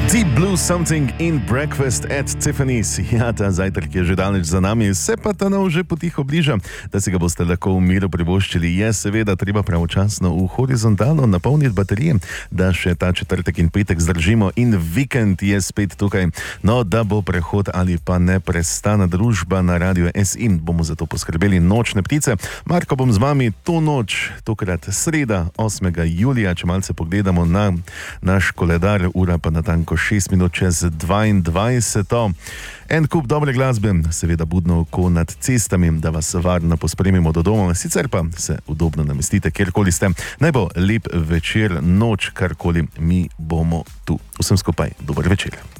Deep Blue Something in Breakfast at Tiffany's. Ja, ta zajtrk je že daleč za nami, se pa ta nov že potiho bliža. Da si ga boste lahko v miru privoščili, je seveda treba pravočasno v horizontalno napolniti baterije, da še ta četrtek in petek zdržimo in vikend je spet tukaj. No, da bo prehod ali pa neprestana družba na Radio SI, bomo za to poskrbeli Nočne ptice. Marko, bom z vami to noč, tokrat sreda, 8. julija, če malce pogledamo na naš koledar, ura pa natanko 6 minut čez 22. En kup dobre glasbe, seveda budno oko nad cestami, da vas varno pospremimo do doma, sicer pa se udobno namestite, kjerkoli ste. Naj bo lep večer, noč, karkoli, mi bomo tu. Vsem skupaj, dober večer.